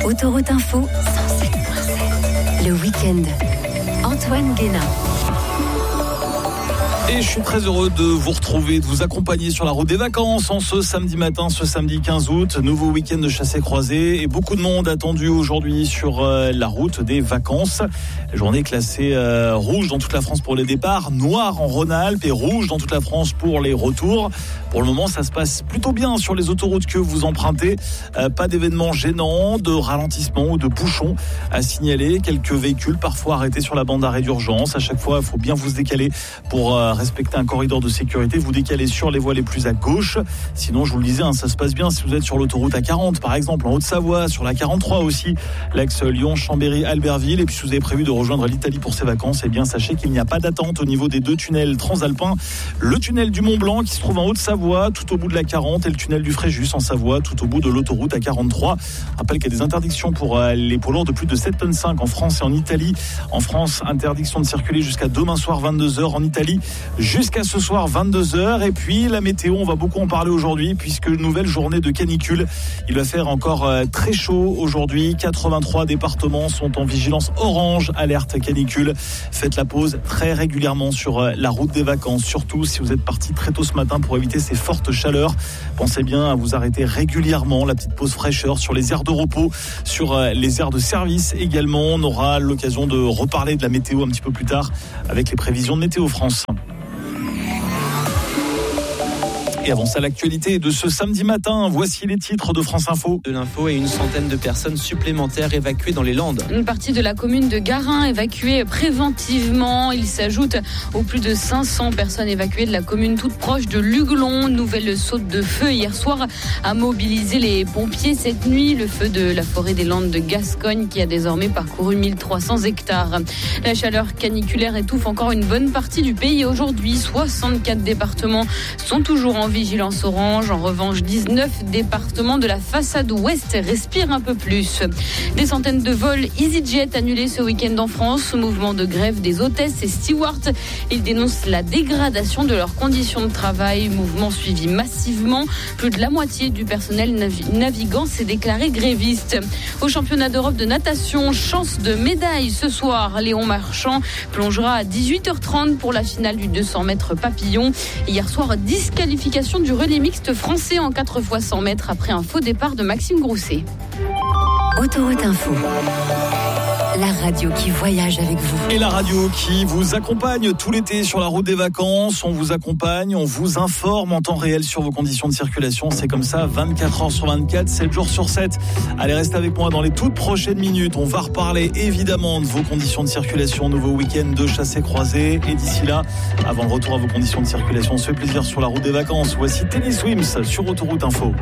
Autoroute Info, 107.7. Le week-end. Antoine Guénin. Et je suis très heureux de vous retrouver, de vous accompagner sur la route des vacances en ce samedi matin, ce samedi 15 août. Nouveau week-end de chassé-croisé et beaucoup de monde attendu aujourd'hui sur la route des vacances. Journée classée rouge dans toute la France pour les départs, noir en Rhône-Alpes et rouge dans toute la France pour les retours. Pour le moment, ça se passe plutôt bien sur les autoroutes que vous empruntez. Pas d'événements gênants, de ralentissement ou de bouchons à signaler. Quelques véhicules parfois arrêtés sur la bande d'arrêt d'urgence. À chaque fois, il faut bien vous décaler pour respecter un corridor de sécurité. Vous décalez sur les voies les plus à gauche. Sinon, je vous le disais, ça se passe bien si vous êtes sur l'autoroute A40, par exemple, en Haute-Savoie, sur la 43 aussi, l'axe Lyon, Chambéry, Albertville. Et puis, si vous avez prévu de rejoindre l'Italie pour ces vacances, eh bien, sachez qu'il n'y a pas d'attente au niveau des deux tunnels transalpins. Le tunnel du Mont-Blanc qui se trouve en Haute-Savoie, tout au bout de la 40, et le tunnel du Fréjus en Savoie, tout au bout de l'autoroute A43. Je rappelle qu'il y a des interdictions pour les poids lourds de plus de 7,5 tonnes en France et en Italie. En France, interdiction de circuler jusqu'à demain soir 22h. En Italie, jusqu'à ce soir 22h. Et puis la météo, on va beaucoup en parler aujourd'hui puisque nouvelle journée de canicule. Il va faire encore très chaud aujourd'hui. 83 départements sont en vigilance orange, alerte canicule. Faites la pause très régulièrement sur la route des vacances, surtout si vous êtes parti très tôt ce matin pour éviter ces fortes chaleurs. Pensez bien à vous arrêter régulièrement, la petite pause fraîcheur sur les aires de repos, sur les aires de service également. On aura l'occasion de reparler de la météo un petit peu plus tard avec les prévisions de Météo France. Et avant ça, l'actualité de ce samedi matin. Voici les titres de France Info. De l'info et une centaine de personnes supplémentaires évacuées dans les Landes. Une partie de la commune de Garin évacuée préventivement. Il s'ajoute aux plus de 500 personnes évacuées de la commune toute proche de Luglon. Nouvelle saute de feu hier soir a mobilisé les pompiers cette nuit. Le feu de la forêt des Landes de Gascogne qui a désormais parcouru 1300 hectares. La chaleur caniculaire étouffe encore une bonne partie du pays. Aujourd'hui, 64 départements sont toujours en vigilance orange. En revanche, 19 départements de la façade ouest respirent un peu plus. Des centaines de vols EasyJet annulés ce week-end en France. Mouvement de grève des hôtesses et stewards. Ils dénoncent la dégradation de leurs conditions de travail. Mouvement suivi massivement. Plus de la moitié du personnel navigant s'est déclaré gréviste. Au championnat d'Europe de natation, chance de médaille ce soir. Léon Marchand plongera à 18h30 pour la finale du 200 mètres papillon. Hier soir, disqualification du relais mixte français en 4x100 mètres après un faux départ de Maxime Grousset. Autoroute Info. La radio qui voyage avec vous. Et la radio qui vous accompagne tout l'été sur la route des vacances. On vous accompagne, on vous informe en temps réel sur vos conditions de circulation. C'est comme ça, 24 heures sur 24, 7 jours sur 7. Allez, restez avec moi dans les toutes prochaines minutes. On va reparler évidemment de vos conditions de circulation. Nouveau week-end de chassé-croisé. Et d'ici là, avant le retour à vos conditions de circulation, on se fait plaisir sur la route des vacances. Voici Teddy Swims sur Autoroute Info.